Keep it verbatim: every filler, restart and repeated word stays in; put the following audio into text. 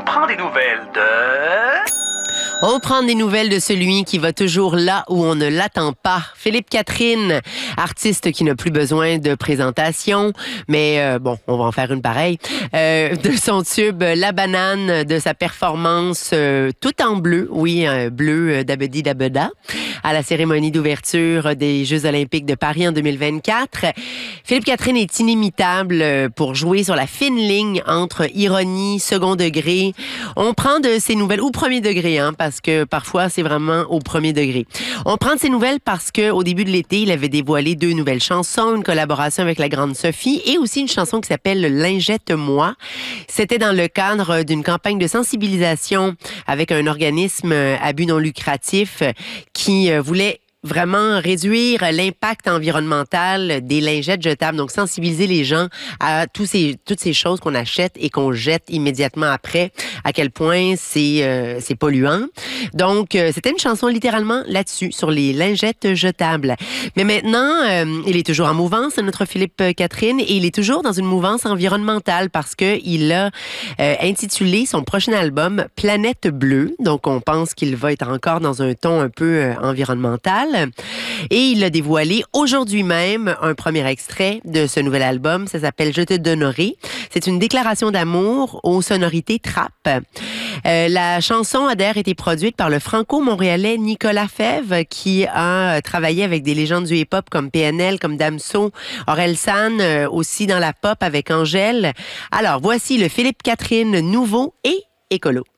On prend des nouvelles de... On prend des nouvelles de celui qui va toujours là où on ne l'attend pas. Philippe Catherine, artiste qui n'a plus besoin de présentation, mais euh, bon, on va en faire une pareille. Euh, de son tube La Banane, de sa performance euh, tout en bleu, oui, euh, bleu euh, d'Abedi d'Abeda, à la cérémonie d'ouverture des Jeux olympiques de Paris en deux mille vingt-quatre. Philippe Catherine est inimitable pour jouer sur la fine ligne entre ironie, second degré. On prend de ses nouvelles, ou premier degré, hein, parce que parfois, c'est vraiment au premier degré. On prend de ses nouvelles parce qu'au début de l'été, il avait dévoilé deux nouvelles chansons, une collaboration avec la grande Sophie et aussi une chanson qui s'appelle Lingette-moi. C'était dans le cadre d'une campagne de sensibilisation avec un organisme à but non lucratif qui voulait vraiment réduire l'impact environnemental des lingettes jetables, donc sensibiliser les gens à tous ces, toutes ces choses qu'on achète et qu'on jette immédiatement après, à quel point c'est euh, c'est polluant. Donc, euh, c'était une chanson littéralement là-dessus, sur les lingettes jetables. Mais maintenant, euh, il est toujours en mouvance, notre Philippe Catherine, et il est toujours dans une mouvance environnementale parce qu'il a euh, intitulé son prochain album « Planète bleue ». Donc, on pense qu'il va être encore dans un ton un peu euh, environnemental. Et il a dévoilé aujourd'hui même un premier extrait de ce nouvel album. Ça s'appelle « Je te donnerai ». C'est une déclaration d'amour aux sonorités trap. Euh, la chanson a d'ailleurs été produite par le franco-montréalais Nicolas Fèvre, qui a travaillé avec des légendes du hip-hop comme P N L, comme Damso, Orelsan, euh, aussi dans la pop avec Angèle. Alors, voici le Philippe Catherine nouveau et écolo.